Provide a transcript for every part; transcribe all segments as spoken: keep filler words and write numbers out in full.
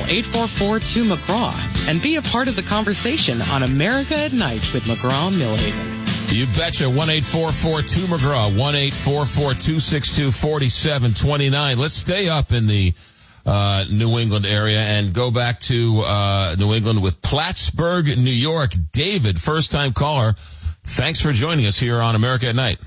eight four four two McGraw and be a part of the conversation on America at Night with McGraw Millhaven. You betcha. one eight four four two McGraw. one eight four four two six two four seven two nine. Let's stay up in the uh New England area and go back to uh New England with Plattsburgh, New York. David, first-time caller. Thanks for joining us here on America at Night.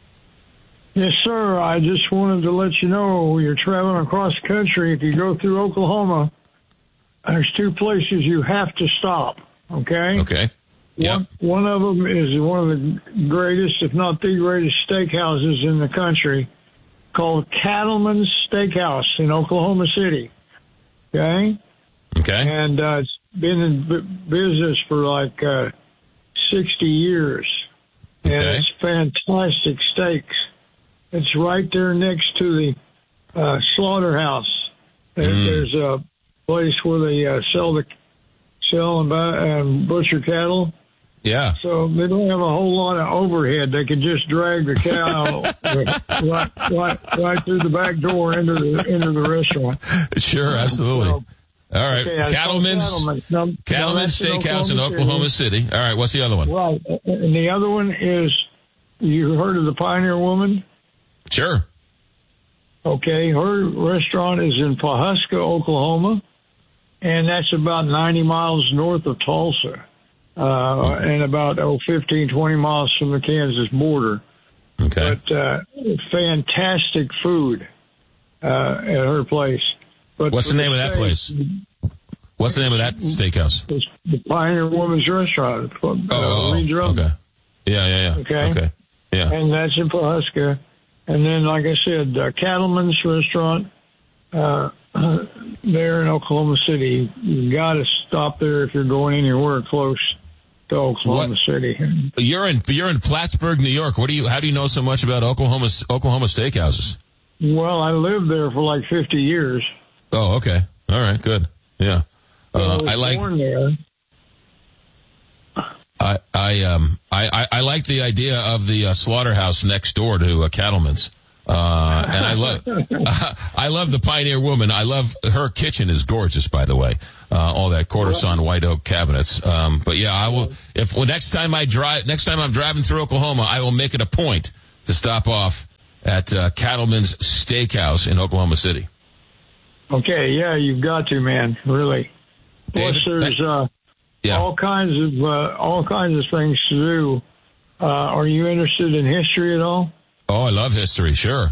Yes, sir. I just wanted to let you know you're traveling across the country. If you go through Oklahoma, there's two places you have to stop, okay? Okay. Yep. One, one of them is one of the greatest, if not the greatest, steakhouses in the country called Cattleman's Steakhouse in Oklahoma City. Okay? Okay. And uh, it's been in b- business for like uh, sixty years. And Okay. it's fantastic steaks. It's right there next to the uh, slaughterhouse. There, Mm. There's a place where they uh, sell the sell and buy, um, butcher cattle. Yeah. So they don't have a whole lot of overhead. They can just drag the cow right, right, right through the back door into the into the restaurant. Sure, absolutely. So, All right. okay, I saw Cattleman's, Cattleman's, no, no, Cattleman's that's in Steakhouse in Oklahoma City. All right. What's the other one? Right. And the other one is, you heard of the Pioneer Woman? Sure. Okay. Her restaurant is in Pawhuska, Oklahoma, and that's about ninety miles north of Tulsa. Uh, and about, oh, fifteen, twenty miles from the Kansas border. Okay. But, uh, fantastic food, uh, at her place. But What's the name of that steak, place? What's the name of that steakhouse? It's the Pioneer Woman's Restaurant. Uh, Oh, oh, Lee oh, Drum. okay. Yeah, yeah, yeah. Okay. Okay. Yeah. And that's in Pawhuska. And then, like I said, uh, Cattleman's Restaurant, uh, there in Oklahoma City. You got to stop there if you're going anywhere close to Oklahoma What? City. You're in you're in Plattsburgh, New York. What do you? How do you know so much about Oklahoma Oklahoma steakhouses? Well, I lived there for like fifty years. Oh, okay. All right. Good. Yeah. Uh, was I like. born there. I I um I, I, I like the idea of the uh, slaughterhouse next door to uh, Cattleman's. Uh, and I love, uh, I love the Pioneer Woman. I love her kitchen is gorgeous, by the way. Uh, all that quarter sawn white oak cabinets. Um, but yeah, I will, if, well, next time I drive, next time I'm driving through Oklahoma, I will make it a point to stop off at, uh, Cattleman's Steakhouse in Oklahoma City. Okay, yeah, you've got to, man, really. David, Plus, there's, uh, yeah. all kinds of, uh, all kinds of things to do. Uh, are you interested in history at all? Oh, I love history, sure.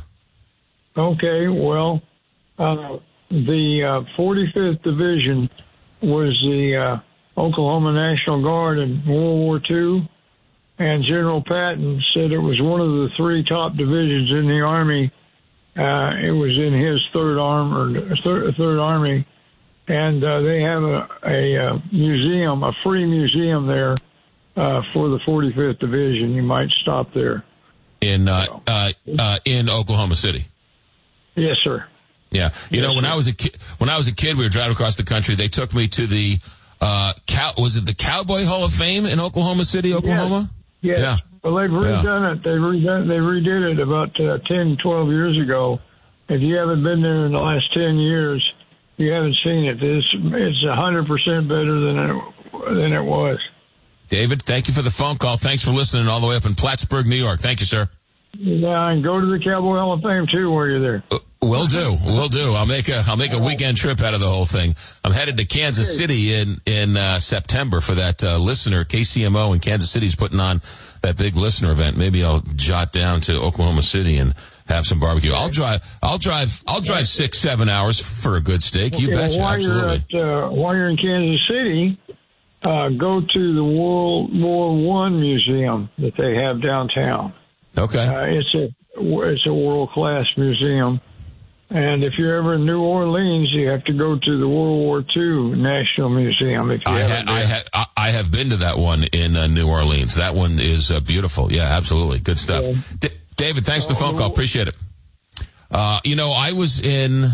Okay, well, uh, the uh, forty-fifth Division was the uh, Oklahoma National Guard in World War Two, and General Patton said it was one of the three top divisions in the Army. Uh, it was in his third arm or third, third Army, and uh, they have a, a, a museum, a free museum there uh, for the forty-fifth Division. You might stop there. In, uh, uh, uh, in Oklahoma City. Yes, sir. Yeah. You Yes, know, when sir. I was a kid, when I was a kid, we were driving across the country. They took me to the, uh, cow, was it the Cowboy Hall of Fame in Oklahoma City, Oklahoma? Yes. Yeah. Well, they've redone it. They redone, they redid it about uh, ten, twelve years ago. If you haven't been there in the last ten years, you haven't seen it. It's, it's one hundred percent better than it, than it was. David, thank you for the phone call. Thanks for listening all the way up in Plattsburgh, New York. Thank you, sir. Yeah, and go to the Cowboy Hall of Fame too while you're there. Uh, Will do. Will do. I'll make a I'll make a weekend trip out of the whole thing. I'm headed to Kansas City in in uh, September for that uh, listener. K C M O in Kansas City is putting on that big listener event. Maybe I'll jot down to Oklahoma City and have some barbecue. I'll drive. I'll drive. I'll drive six seven hours for a good steak. You Okay, betcha. while Absolutely. You're at, uh, while you're in Kansas City, uh, go to the World War One museum that they have downtown. Okay. Uh, it's a it's a world class museum, and if you're ever in New Orleans, you have to go to the World War Two National Museum. If you I, haven't ha- I, been. ha- I have been to that one in uh, New Orleans. That one is uh, beautiful. Yeah, absolutely. Good stuff. Yeah. D- David, thanks for the phone call. Appreciate it. Uh, you know, I was in,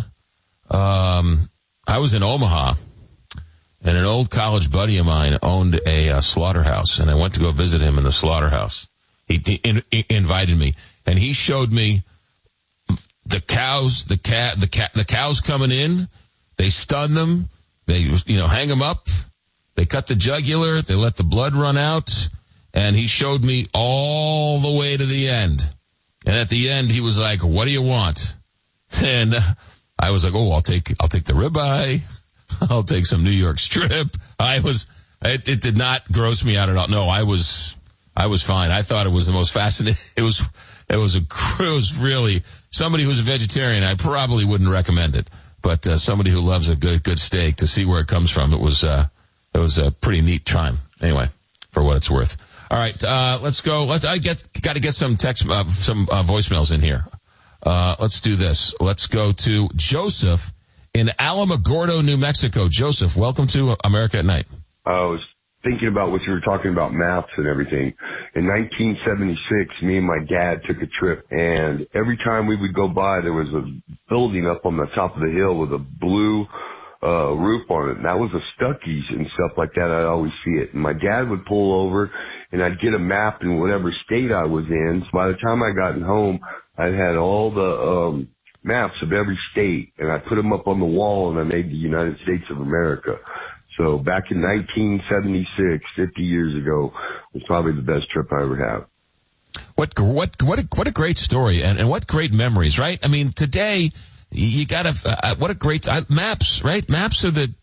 um, I was in Omaha, and an old college buddy of mine owned a uh, slaughterhouse, and I went to go visit him in the slaughterhouse. He, he, in, he invited me, and he showed me the cows, the cat, the cat, the cows coming in. They stun them. they, you know, hang him up. They cut the jugular. They let the blood run out. And he showed me all the way to the end. And at the end, he was like, what do you want? And uh, I was like, oh, I'll take, I'll take the ribeye. I'll take some New York strip. I was, it, it did not gross me out at all. No, I was, I was fine. I thought it was the most fascinating. It was, it was a, it was really somebody who's a vegetarian. I probably wouldn't recommend it, but uh, somebody who loves a good, good steak, to see where it comes from, it was, uh, it was a pretty neat time. Anyway, for what it's worth. All right, uh, let's go. Let's, I get, got to get some text, uh, some uh, voicemails in here. Uh, let's do this. Let's go to Joseph in Alamogordo, New Mexico. Joseph, welcome to America at Night. I was thinking about what you were talking about, maps and everything. In nineteen seventy-six, me and my dad took a trip, and every time we would go by, there was a building up on the top of the hill with a blue uh roof on it, and that was a Stuckey's and stuff like that. I'd always see it. And my dad would pull over, and I'd get a map in whatever state I was in. So by the time I got home, I had all the um maps of every state, and I put them up on the wall, and I made the United States of America. So back in nineteen seventy-six, fifty years ago, was probably the best trip I ever had. What what what a, what a great story, and, and what great memories, right? I mean, today you gotta uh, what a great uh, maps, right? Maps are the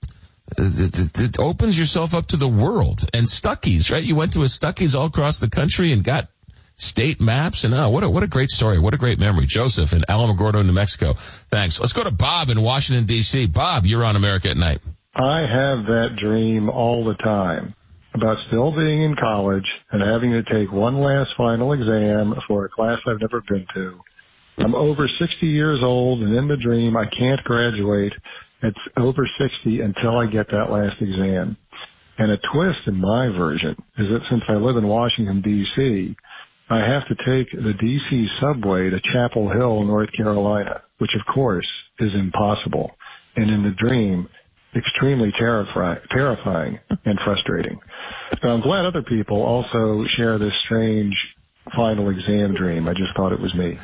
it opens yourself up to the world. And Stuckey's, right? You went to a Stuckey's all across the country and got state maps, and oh, what a what a great story, what a great memory. Joseph in Alamogordo, New Mexico. Thanks. Let's go to Bob in Washington D C. Bob, you're on America at Night. I have that dream all the time about still being in college and having to take one last final exam for a class I've never been to. I'm over sixty years old, and in the dream, I can't graduate at over sixty until I get that last exam. And a twist in my version is that since I live in Washington, D C, I have to take the D C subway to Chapel Hill, North Carolina, which, of course, is impossible. And in the dream, extremely terrifying, terrifying and frustrating. So I'm glad other people also share this strange final exam dream. I just thought it was me.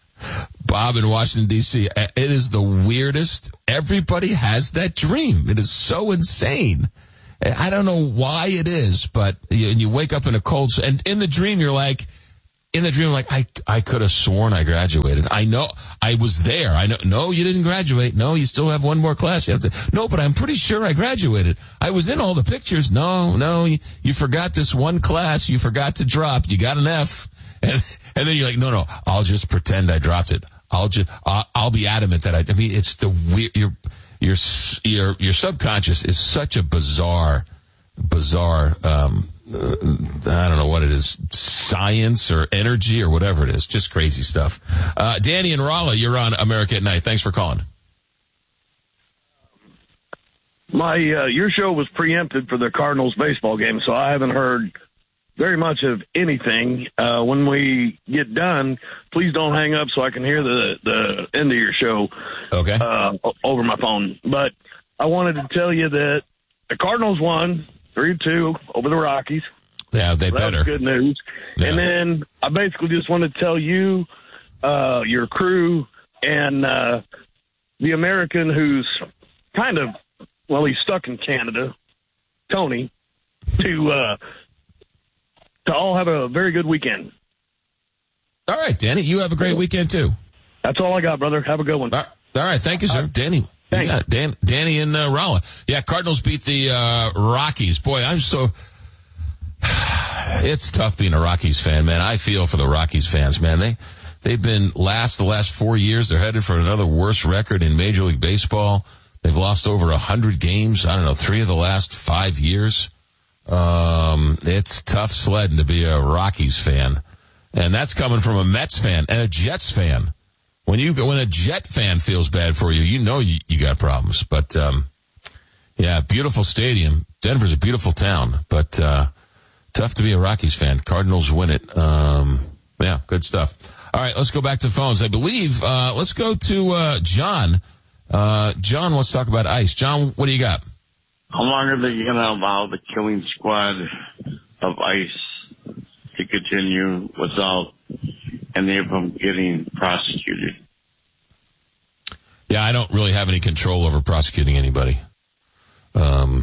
Bob in Washington, D C, it is the weirdest. Everybody has that dream. It is so insane. I don't know why it is, but you, you wake up in a cold, and in the dream, you're like, in the dream, like, I, I could have sworn I graduated. I know I was there. I know, no, you didn't graduate. No, you still have one more class. You have to, no, but I'm pretty sure I graduated. I was in all the pictures. No, no, you, you forgot this one class. You forgot to drop. You got an F. And, and then you're like, no, no, I'll just pretend I dropped it. I'll just, I'll, I'll be adamant that I, I mean, it's the weird, your, your, your, your subconscious is such a bizarre, bizarre, um, uh, I don't know what it is, science or energy or whatever it is. Just crazy stuff. Uh, Danny and Rolla, you're on America at Night. Thanks for calling. My, uh, your show was preempted for the Cardinals baseball game, so I haven't heard very much of anything. Uh, when we get done, please don't hang up so I can hear the, the end of your show. Okay. Uh, over my phone. But I wanted to tell you that the Cardinals won three to two over the Rockies. Yeah, they so better. That's good news. Yeah. And then I basically just want to tell you, uh, your crew, and uh, the American who's kind of, well, he's stuck in Canada, Tony, to uh, to all have a very good weekend. All right, Danny, you have a great weekend too. That's all I got, brother. Have a good one. All right, thank you, sir. Right. Danny. Thanks. Yeah, Dan, Danny and uh, Rolla. Yeah, Cardinals beat the uh, Rockies. Boy, I'm so... It's tough being a Rockies fan, man. I feel for the Rockies fans, man. They, they've been last the last four years. They're headed for another worst record in Major League Baseball. They've lost over one hundred games. I don't know, three of the last five years. Um, it's tough sledding to be a Rockies fan. And that's coming from a Mets fan and a Jets fan. When you when a Jet fan feels bad for you, you know you, you got problems. But um, yeah, beautiful stadium. Denver's a beautiful town, but uh, tough to be a Rockies fan. Cardinals win it. Um, yeah, good stuff. All right, let's go back to phones. I believe uh, let's go to uh, John. Uh, John wants to talk about ICE. John, what do you got? How long are they going to allow the killing squad of ICE to continue without any of them getting prosecuted? Yeah, I don't really have any control over prosecuting anybody. Um,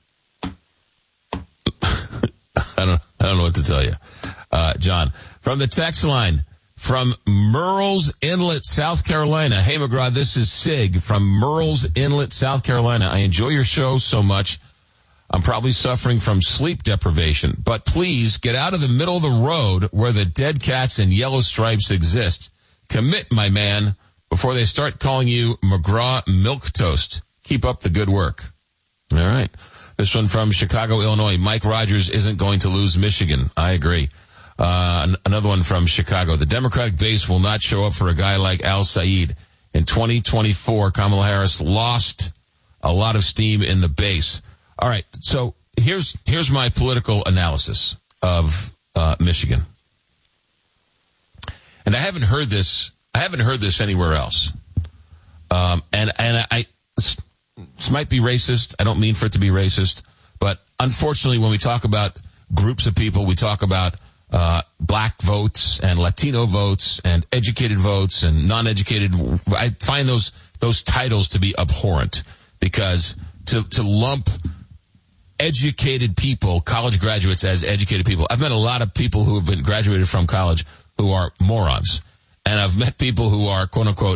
I don't, I don't know what to tell you. Uh, John, from the text line, from Murrells Inlet, South Carolina. Hey, McGraw, this is Sig from Murrells Inlet, South Carolina. I enjoy your show so much. I'm probably suffering from sleep deprivation, but please get out of the middle of the road where the dead cats and yellow stripes exist. Commit, my man, before they start calling you McGraw Milquetoast. Keep up the good work. All right. This one from Chicago, Illinois. Mike Rogers isn't going to lose Michigan. I agree. Uh, another one from Chicago. The Democratic base will not show up for a guy like Al Said. In twenty twenty-four, Kamala Harris lost a lot of steam in the base. All right. So here's, here's my political analysis of, uh, Michigan. And I haven't heard this, I haven't heard this anywhere else. Um, and, and I, this, this might be racist. I don't mean for it to be racist, but unfortunately, when we talk about groups of people, we talk about Uh, black votes and Latino votes and educated votes and non-educated. I find those, those titles to be abhorrent because to, to lump educated people, college graduates as educated people. I've met a lot of people who have been graduated from college who are morons. And I've met people who are quote unquote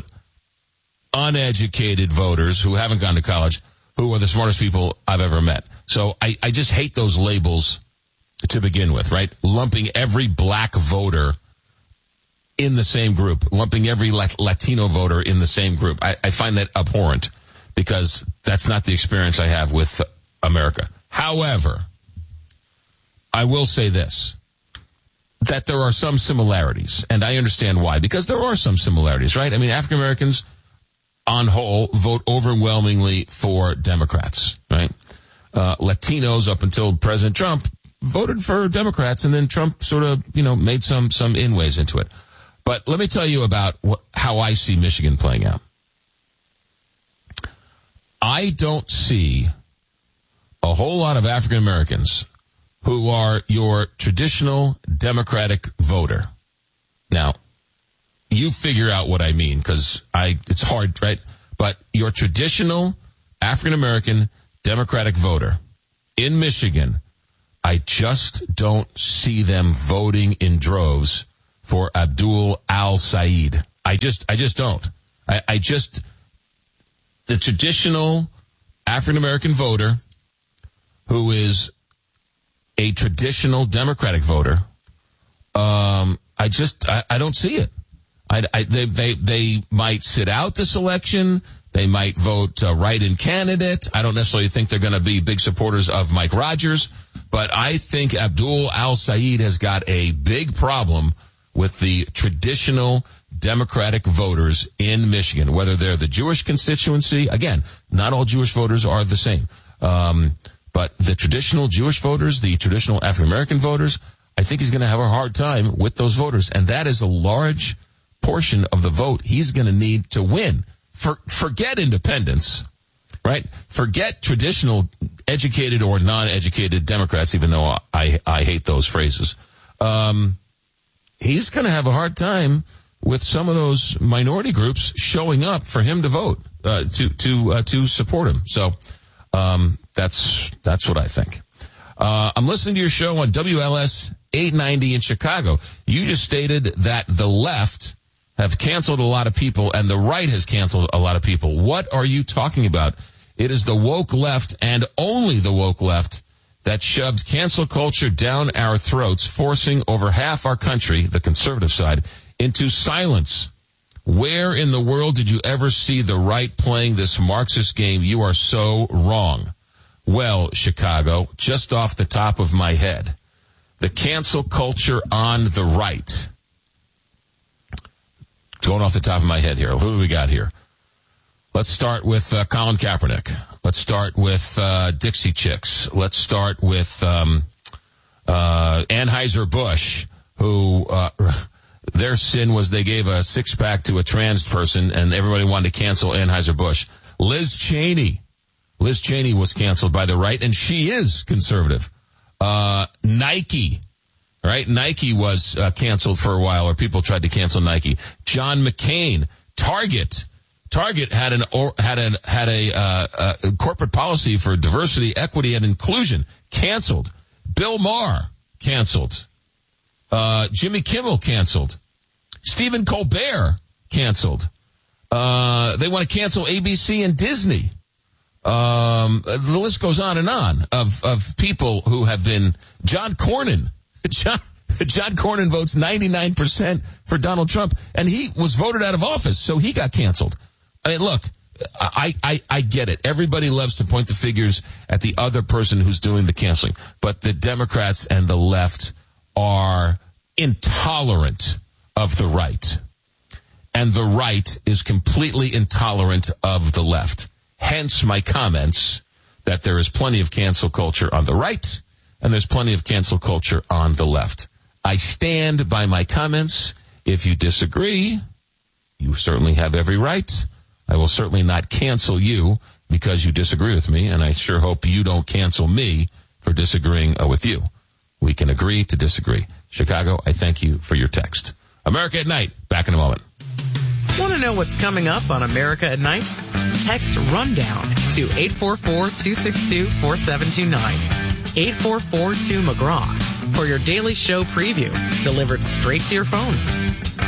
uneducated voters who haven't gone to college who are the smartest people I've ever met. So I, I just hate those labels to begin with, right? Lumping every black voter in the same group, lumping every Latino voter in the same group. I, I find that abhorrent because that's not the experience I have with America. However, I will say this, that there are some similarities, and I understand why, because there are some similarities, right? I mean, African Americans on whole vote overwhelmingly for Democrats, right? Uh, Latinos up until President Trump voted for Democrats, and then Trump sort of, you know, made some, some inways into it. But let me tell you about what, how I see Michigan playing out. I don't see a whole lot of African Americans who are your traditional Democratic voter. Now, you figure out what I mean, because I, it's hard, right? But your traditional African American Democratic voter in Michigan, I just don't see them voting in droves for Abdul Al-Said. I just, I just don't. I, I just, the traditional African-American voter who is a traditional Democratic voter, um, I just, I, I don't see it. I, I, they, they, they might sit out this election. They might vote uh, write-in candidate. I don't necessarily think they're going to be big supporters of Mike Rogers. But I think Abdul Al-Said has got a big problem with the traditional Democratic voters in Michigan, whether they're the Jewish constituency. Again, not all Jewish voters are the same. Um, but the traditional Jewish voters, the traditional African-American voters, I think he's going to have a hard time with those voters. And that is a large portion of the vote he's going to need to win. For, forget independence. Right? Forget traditional educated or non-educated Democrats, even though I, I hate those phrases. Um, he's going to have a hard time with some of those minority groups showing up for him to vote, uh, to, to, uh, to support him. So, um, that's, that's what I think. Uh, I'm listening to your show on W L S eight ninety in Chicago. You just stated that the left have canceled a lot of people and the right has canceled a lot of people. What are you talking about? It is the woke left and only the woke left that shoved cancel culture down our throats, forcing over half our country, the conservative side, into silence. Where in the world did you ever see the right playing this Marxist game? You are so wrong. Well, Chicago, just off the top of my head, the cancel culture on the right. Going off the top of my head here, who do we got here? Let's start with uh, Colin Kaepernick. Let's start with uh, Dixie Chicks. Let's start with um, uh, Anheuser-Busch, who uh, their sin was they gave a six-pack to a trans person, and everybody wanted to cancel Anheuser-Busch. Liz Cheney. Liz Cheney was canceled by the right, and she is conservative. Uh, Nike. Right? Nike was uh, canceled for a while, or people tried to cancel Nike. John McCain. Target. Target had an or, had an had a uh, uh, corporate policy for diversity, equity, and inclusion. Canceled. Bill Maher canceled. Uh, Jimmy Kimmel canceled. Stephen Colbert canceled. Uh, they want to cancel A B C and Disney. Um, the list goes on and on of, of people who have been. John Cornyn. John, John Cornyn votes ninety-nine percent for Donald Trump, and he was voted out of office, so he got canceled. I mean, look, I, I, I get it. Everybody loves to point the figures at the other person who's doing the canceling, but the Democrats and the left are intolerant of the right. And the right is completely intolerant of the left. Hence my comments that there is plenty of cancel culture on the right and there's plenty of cancel culture on the left. I stand by my comments. If you disagree, you certainly have every right. I will certainly not cancel you because you disagree with me, and I sure hope you don't cancel me for disagreeing with you. We can agree to disagree. Chicago, I thank you for your text. America at Night, back in a moment. Want to know what's coming up on America at Night? Text RUNDOWN to eight four four, two six two, four seven two nine. eight four four two McGraw for your daily show preview delivered straight to your phone.